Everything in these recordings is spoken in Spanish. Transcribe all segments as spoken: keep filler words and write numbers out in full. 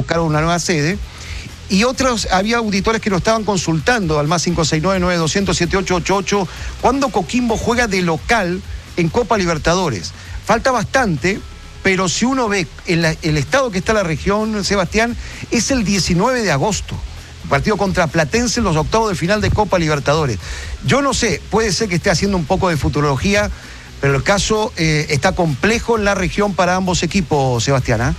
buscaron una nueva sede. Y otros, había auditores que lo estaban consultando al más cinco seis nueve, nueve dos cero cero, siete ocho ocho ocho, cuando Coquimbo juega de local en Copa Libertadores. Falta bastante, pero si uno ve en la, el estado que está la región, Sebastián, es el diecinueve de agosto. Partido contra Platense en los octavos de final de Copa Libertadores. Yo no sé, puede ser que esté haciendo un poco de futurología, pero el caso eh, está complejo en la región para ambos equipos, Sebastián, ¿eh?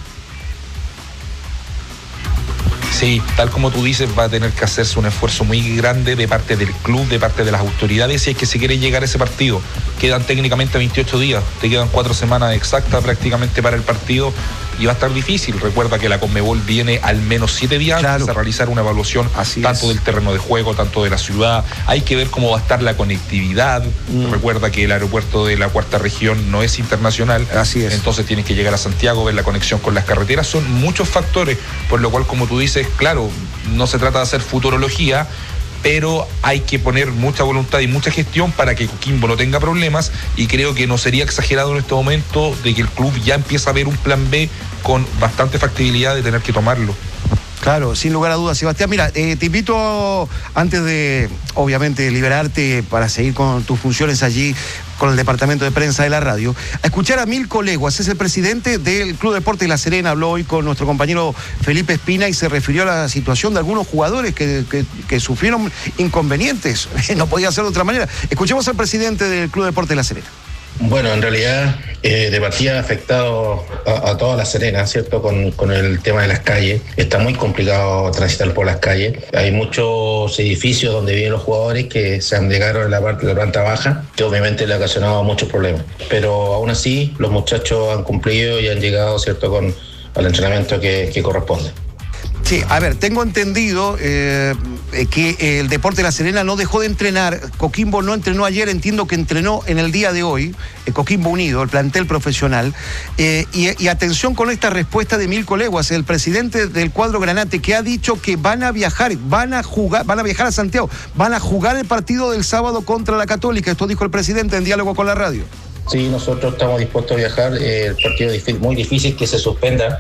Sí, tal como tú dices, va a tener que hacerse un esfuerzo muy grande de parte del club, de parte de las autoridades, si es que se quiere llegar a ese partido. Quedan técnicamente veintiocho días, te quedan cuatro semanas exactas prácticamente para el partido y va a estar difícil. Recuerda que la Conmebol viene al menos siete días claro. antes a realizar una evaluación Así tanto es. del terreno de juego, tanto de la ciudad. Hay que ver cómo va a estar la conectividad. Mm. Recuerda que el aeropuerto de la cuarta región no es internacional. Así es. Entonces tienes que llegar a Santiago, ver la conexión con las carreteras. Son muchos factores, por lo cual, como tú dices, claro, no se trata de hacer futurología, pero hay que poner mucha voluntad y mucha gestión para que Coquimbo no tenga problemas, y creo que no sería exagerado en este momento de que el club ya empiece a ver un plan B con bastante factibilidad de tener que tomarlo. Claro, sin lugar a dudas, Sebastián. Mira, eh, te invito, antes de, obviamente, liberarte para seguir con tus funciones allí con el departamento de prensa de la radio, a escuchar a Milko Leguas, es el presidente del Club Deportes La Serena. Habló hoy con nuestro compañero Felipe Espina y se refirió a la situación de algunos jugadores que, que, que sufrieron inconvenientes. No podía ser de otra manera. Escuchemos al presidente del Club Deportes La Serena. Bueno, en realidad, eh, de partida ha afectado a, a toda La Serena, ¿cierto? Con, con el tema de las calles. Está muy complicado transitar por las calles. Hay muchos edificios donde viven los jugadores que se han llegado a la, parte, la planta baja, que obviamente le ha ocasionado muchos problemas. Pero aún así, los muchachos han cumplido y han llegado, ¿cierto?, con al entrenamiento que, que corresponde. Sí, a ver, tengo entendido eh, que el Deporte de La Serena no dejó de entrenar. Coquimbo no entrenó ayer, entiendo que entrenó en el día de hoy, eh, Coquimbo Unido, el plantel profesional. Eh, y, y atención con esta respuesta de Milko Leguas, el presidente del cuadro Granate, que ha dicho que van a viajar, van a jugar, van a viajar a Santiago, van a jugar el partido del sábado contra la Católica. Esto dijo el presidente en diálogo con la radio. Sí, nosotros estamos dispuestos a viajar. Eh, el partido es muy difícil que se suspenda.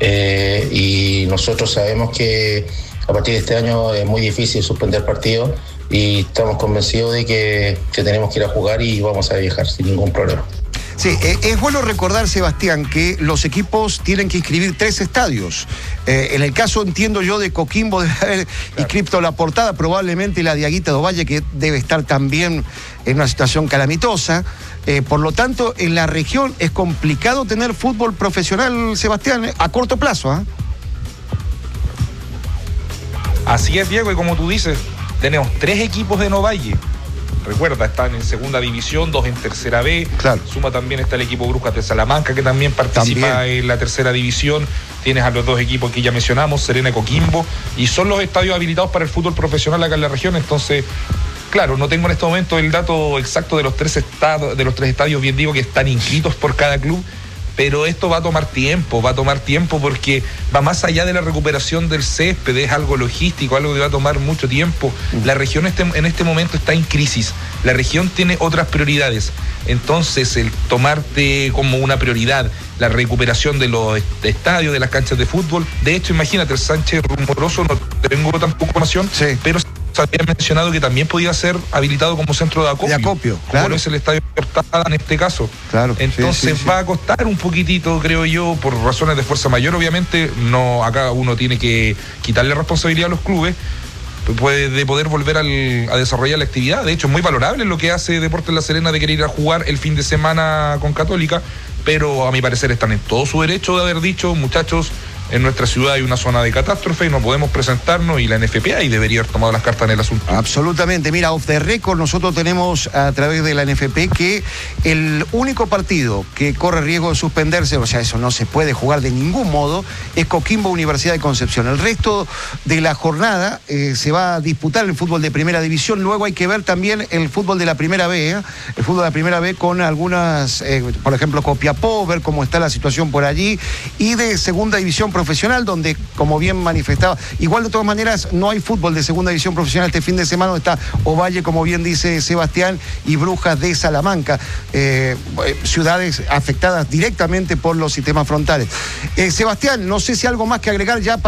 Eh, y nosotros sabemos que a partir de este año es muy difícil suspender partidos y estamos convencidos de que, que tenemos que ir a jugar y vamos a viajar sin ningún problema. Sí, eh, es bueno recordar, Sebastián, que los equipos tienen que inscribir tres estadios. Eh, en el caso, entiendo yo, de Coquimbo, debe haber claro. inscrito La Portada, probablemente la Diaguita de Ovalle, que debe estar también en una situación calamitosa. Eh, por lo tanto, en la región es complicado tener fútbol profesional, Sebastián, a corto plazo, ¿eh? Así es, Diego, y como tú dices, tenemos tres equipos de Novalle. Recuerda, están en segunda división, dos en tercera B. Claro. Suma también está el equipo Brujas de Salamanca, que también participa también en la tercera división. Tienes a los dos equipos que ya mencionamos, Serena y Coquimbo, y son los estadios habilitados para el fútbol profesional acá en la región. Entonces, claro, no tengo en este momento el dato exacto de los tres estados, de los tres estadios, bien digo, que están inscritos por cada club, pero esto va a tomar tiempo, va a tomar tiempo porque va más allá de la recuperación del césped, es algo logístico, algo que va a tomar mucho tiempo. La región este, en este momento está en crisis, la región tiene otras prioridades, entonces el tomarte como una prioridad la recuperación de los estadios, de las canchas de fútbol, de hecho, imagínate, el Sánchez Rumoroso, no tengo tampoco información, sí. pero se había mencionado que también podía ser habilitado como centro de acopio. De acopio, claro. Como es el estadio Portada en este caso. Claro. Entonces sí, sí, va sí. a costar un poquitito, creo yo, por razones de fuerza mayor, obviamente. No, acá uno tiene que quitarle responsabilidad a los clubes puede, de poder volver al, a desarrollar la actividad. De hecho, es muy valorable lo que hace Deportes La Serena de querer ir a jugar el fin de semana con Católica, pero a mi parecer están en todo su derecho de haber dicho, muchachos, en nuestra ciudad hay una zona de catástrofe y no podemos presentarnos, y la N F P A y debería haber tomado las cartas en el asunto. Absolutamente. Mira, off the record, nosotros tenemos a través de la N F P que el único partido que corre riesgo de suspenderse, o sea, eso no se puede jugar de ningún modo, es Coquimbo Universidad de Concepción. El resto de la jornada eh, se va a disputar el fútbol de primera división. Luego hay que ver también el fútbol de la primera B, ¿eh? el fútbol de la primera B con algunas, eh, por ejemplo, Copiapó, ver cómo está la situación por allí, y de segunda división profesional, donde, como bien manifestaba, igual de todas maneras no hay fútbol de segunda división profesional este fin de semana, donde está Ovalle, como bien dice Sebastián, y Brujas de Salamanca, eh, ciudades afectadas directamente por los sistemas frontales. Eh, Sebastián, no sé si algo más que agregar ya para